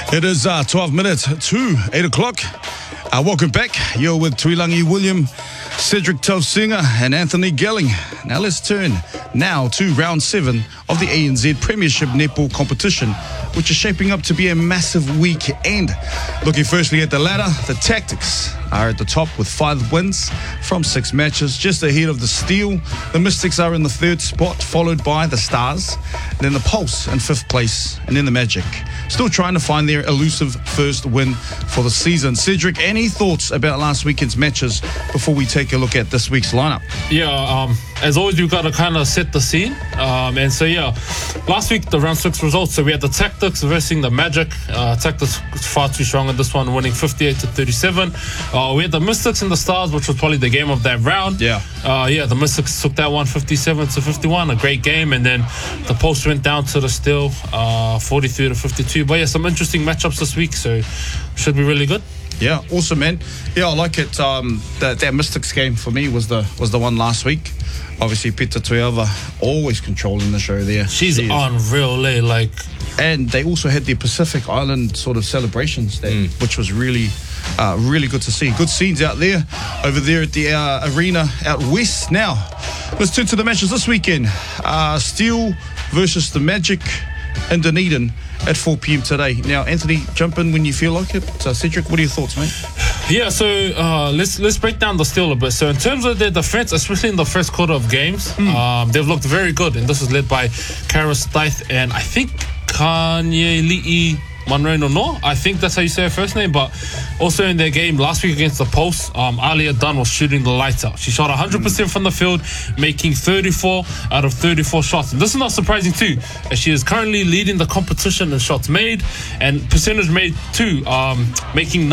It is 12 minutes to 8 o'clock. Welcome back. You're with Tuilangi William, Cedric Tausinga and Anthony Gelling. Now let's turn now to round 7 of the ANZ Premiership Netball competition, which is shaping up to be a massive weekend. Looking firstly at the ladder, the Tactics are at the top with 5 wins from 6 matches, just ahead of the Steel. The Mystics are in the 3rd spot, followed by the Stars, then the Pulse in 5th place, and then the Magic, still trying to find their elusive first win for the season. Cedric, any thoughts about last weekend's matches before we take a look at this week's lineup? Yeah, as always, we've got to kind of set the scene. And so, yeah, last week, the round 6 results. So we had the Tactics versus the Magic. Tactics far too strong in this one, winning 58-37. We had the Mystics and the Stars, which was probably the game of that round. Yeah. The Mystics took that one 57-51, a great game. And then the Pulse went down to the Steel, 43-52. But yeah, some interesting matchups this week, so should be really good. Yeah, awesome, man. Yeah, I like it. That Mystics game for me was the one last week. Obviously, Peta Tuiava always controlling the show there. She's unreal, like. And they also had their Pacific Island sort of celebrations, which was really good to see. Good scenes out there, over there at the arena out west. Now, let's turn to the matches this weekend. Steel versus the Magic in Dunedin at 4 p.m. today. Now, Anthony, jump in when you feel like it. Cedric, what are your thoughts, mate? Yeah, so let's break down the Steel a bit. So in terms of their defense, especially in the first quarter of games, they've looked very good, and this was led by Kara Stith and I think Kanye Li'i Monroe Nono. I think that's how you say her first name. But also in their game last week against the Pulse, Alia Dunn was shooting the lights out. She shot 100% from the field, making 34 out of 34 shots. And this is not surprising too, as she is currently leading the competition in shots made and percentage made too, making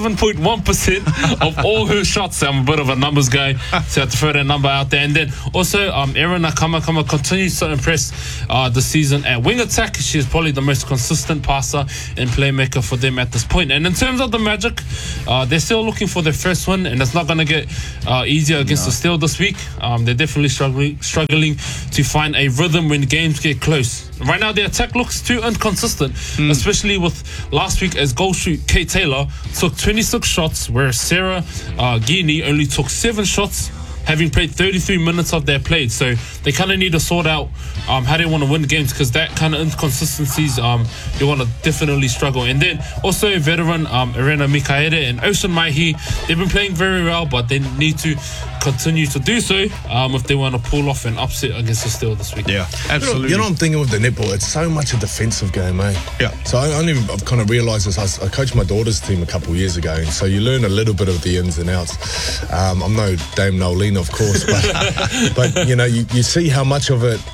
97.1% of all her shots. I'm a bit of a numbers guy, so I have to throw that number out there. And then also Erin Nakama continues to impress this season at wing attack. She is probably the most consistent passer and playmaker for them at this point. And in terms of the Magic, they're still looking for their first win, and it's not going to get easier against the Steel this week. They're definitely struggling to find a rhythm when games get close. Right now, their attack looks too inconsistent, especially with last week as goal shoot Kate Taylor took 26 shots, whereas Sarah Guinea only took 7 shots, having played 33 minutes of their play. So they kind of need to sort out how they want to win games, because that kind of inconsistencies they want to definitely struggle. And then also veteran Irena Mikaere and Ocean Maihi, they've been playing very well, but they need to continue to do so if they want to pull off an upset against the Steel this week. Yeah, absolutely. You know what I'm thinking with the netball? It's so much a defensive game, eh? Yeah. So I've kind of realised this. I coached my daughter's team a couple of years ago, and so you learn a little bit of the ins and outs. I'm no Dame Nolene, of course, but you know, you see how much of it,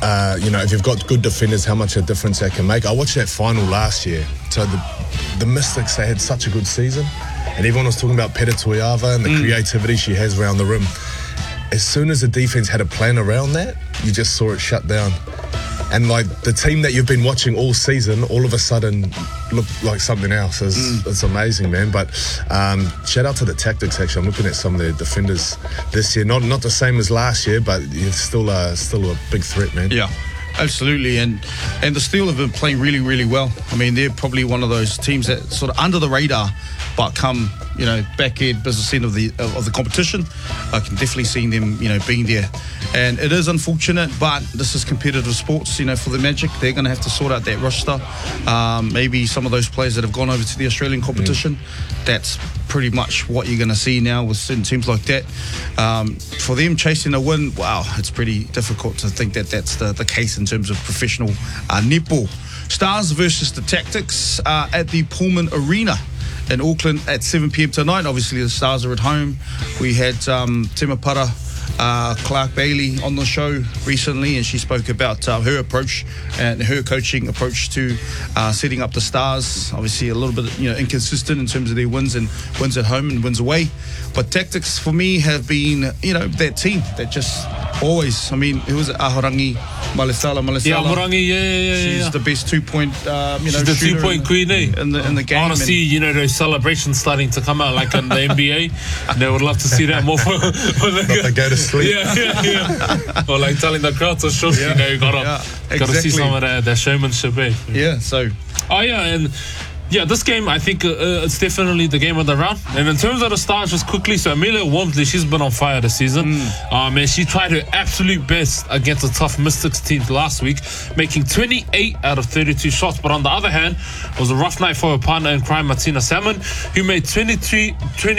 if you've got good defenders, how much a difference that can make. I watched that final last year. So the Mystics, they had such a good season, and everyone was talking about Peta Tuiava and the creativity she has around the rim. As soon as the defense had a plan around that, you just saw it shut down. And like the team that you've been watching all season, all of a sudden looked like something else. It's amazing, man. But shout out to the Tactics. Actually, I'm looking at some of their defenders this year. Not the same as last year, but it's still a big threat, man. Yeah. Absolutely, and the Steel have been playing really, really well. I mean, they're probably one of those teams that sort of under the radar, but come back end business end of the competition. I can definitely see them being there, and it is unfortunate, but this is competitive sports. For the Magic, they're going to have to sort out that roster. Maybe some of those players that have gone over to the Australian competition. That's pretty much what you're going to see now with certain teams like that. For them chasing a win, wow, it's pretty difficult to think that that's the case in terms of professional netball. Stars versus the Tactics at the Pullman Arena in Auckland at 7 p.m. tonight. Obviously, the Stars are at home. We had Temapara Clark Bailey on the show recently, and she spoke about her approach and her coaching approach to setting up the Stars. Obviously a little bit inconsistent in terms of their wins at home and wins away, but Tactics for me have been that team that just always, who was it? Ahorangi Malesala. Yeah, Ahorangi, yeah. She's the best 2-point she's the 2-point queen, in the game. I want to see those celebrations starting to come out like in the NBA. And I would love to see that more for they go to sleep. Yeah. Or like telling the crowd to shush, you gotta see some of that showmanship. Yeah, so. Oh yeah, and Yeah, this game, I think it's definitely the game of the round. And in terms of the stars, just quickly, so Amelia Walmsley, she's been on fire this season. And she tried her absolute best against a tough Mystics team last week, making 28 out of 32 shots. But on the other hand, it was a rough night for her partner in crime, Martina Salmon, who made 22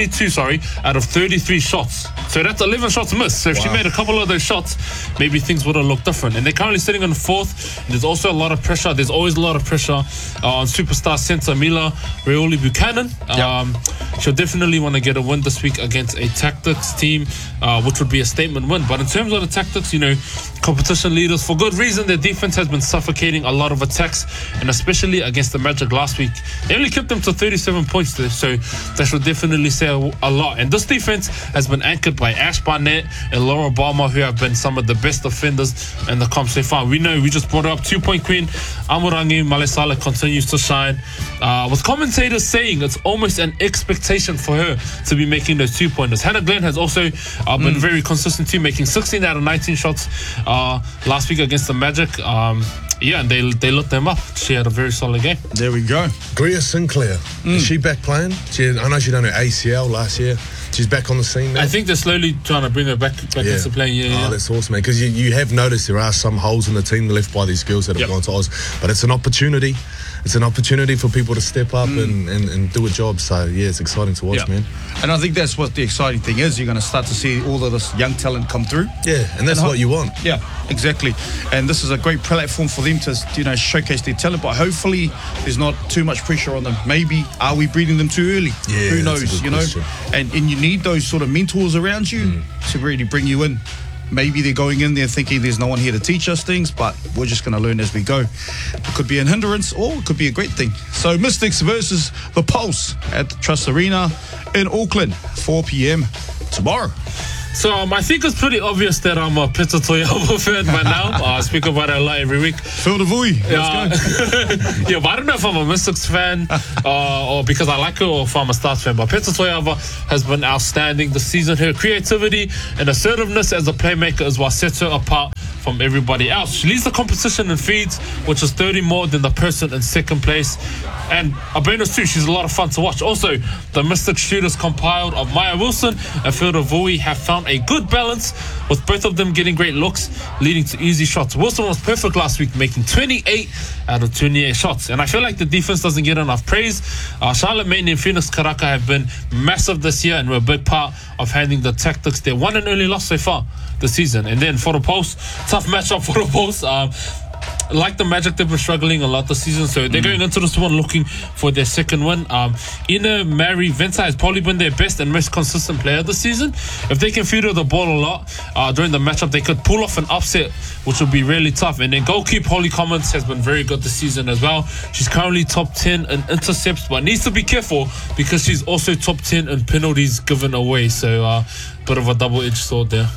out of 33 shots. So that's 11 shots missed. So if she made a couple of those shots, maybe things would have looked different. And they're currently sitting on fourth. And there's also a lot of pressure. There's always a lot of pressure on superstar centre Mila Rioli Buchanan. She'll definitely want to get a win this week against a Tactics team, which would be a statement win. But in terms of the Tactics, competition leaders, for good reason, their defense has been suffocating a lot of attacks, and especially against the Magic last week. They only kept them to 37 points there, so that should definitely say a lot. And this defense has been anchored by Ash Barnett and Laura Balmer, who have been some of the best offenders in the comp so far. We just brought her up, 2-point queen. Amurangi Malesala continues to shine, with commentators saying it's almost an expectation for her to be making those 2-pointers. Hannah Glenn has also been very consistent too, making 16 out of 19 shots last week against the Magic. And they lit them up. She had a very solid game. There we go. Greer Sinclair, is she back playing? I know she done her ACL last year. She's back on the scene now. I think they're slowly trying to bring her back into playing. Oh, that's awesome, man. Because you have noticed there are some holes in the team left by these girls that have gone to Oz. But it's an opportunity. It's an opportunity for people to step up and do a job. So, it's exciting to watch, man. And I think that's what the exciting thing is. You're going to start to see all of this young talent come through. Yeah, and that's what you want. Yeah, exactly. And this is a great platform for them to, showcase their talent. But hopefully there's not too much pressure on them. Maybe, are we breeding them too early? Yeah, who knows, question. And you need those sort of mentors around you to really bring you in. Maybe they're going in there thinking there's no one here to teach us things, but we're just going to learn as we go. It could be a hindrance or it could be a great thing. So Mystics versus the Pulse at the Trust Arena in Auckland, 4 p.m. tomorrow. So I think it's pretty obvious that I'm a Pita Toiava fan by now. I speak about it a lot every week. Phil DeVoy, let's go. But I don't know if I'm a Mystics fan or because I like her, or if I'm a Stars fan. But Pita Toiava has been outstanding this season. Her creativity and assertiveness as a playmaker is what sets her apart from everybody else. She leads the competition in feeds, which is 30 more than the person in second place. And a bonus too, she's a lot of fun to watch. Also, the Mystic shooters compiled of Maya Wilson and Phil DeVoy have found a good balance, with both of them getting great looks, leading to easy shots. Wilson was perfect last week, making 28 out of 28 shots. And I feel like the defense doesn't get enough praise. Charlotte Main and Phoenix Karaka have been massive this year and were a big part of handing the Tactics their one and only loss so far this season. And then for the Pulse, tough matchup for the Pulse. Like the Magic, they've been struggling a lot this season, so they're going into this one looking for their second win. Ina Mary Venza has probably been their best and most consistent player this season. If they can feed her the ball a lot during the matchup, they could pull off an upset, which would be really tough. And then goalkeeper Holly Commons has been very good this season as well. She's currently top 10 in intercepts, but needs to be careful because she's also top 10 in penalties given away. So bit of a double-edged sword there.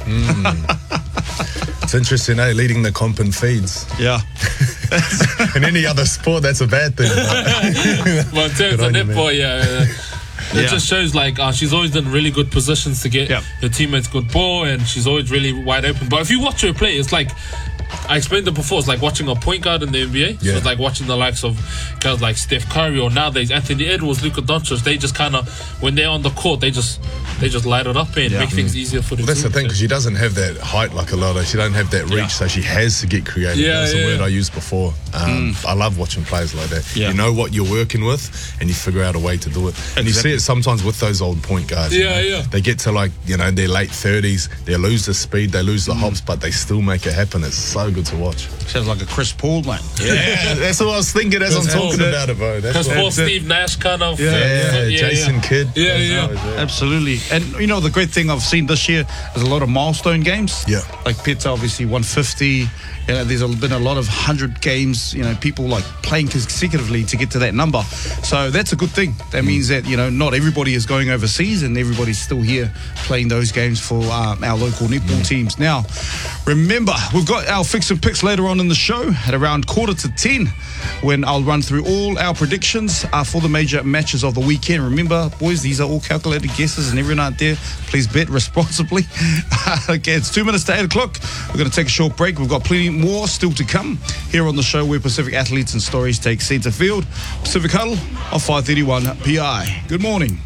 It's interesting, leading the comp in feeds. Yeah. In any other sport, that's a bad thing. But in terms of netball, it just shows she's always in really good positions to get her teammates good ball, and she's always really wide open. But if you watch her play, it's like, I explained it before, it's like watching a point guard in the NBA. So it's like watching the likes of guys like Steph Curry, or nowadays Anthony Edwards, Luka Doncic. They just kind of, when they're on the court, they just light it up and make things easier for the team. That's the thing, because she doesn't have that height like a lot of. She don't have that reach, so she has to get creative. That's the word I used before. I love watching players like that. You know what you're working with, and you figure out a way to do it. And you see it sometimes with those old point guards. They get to their late 30s, they lose the speed, they lose the hops, but they still make it happen. It's so good to watch. Sounds like a Chris Paul, mate. Yeah, that's what I was thinking as I'm talking about it, bro. Chris Paul, Steve Nash kind of. Jason Kidd. Absolutely. And the great thing I've seen this year is a lot of milestone games. Like Pita, obviously 150. There's been a lot of 100 games, people playing consecutively to get to that number. So that's a good thing. That means that, not everybody is going overseas and everybody's still here playing those games for our local netball teams. Now, remember, we've got our Fix and Picks later on in the show at around 9:45, when I'll run through all our predictions for the major matches of the weekend. Remember, boys, these are all calculated guesses and everything. everyone out there, please bet responsibly. Okay, it's 2 minutes to 8 o'clock. We're going to take a short break. We've got plenty more still to come here on the show where Pacific athletes and stories take centre field. Pacific Huddle of 531 PI. Good morning.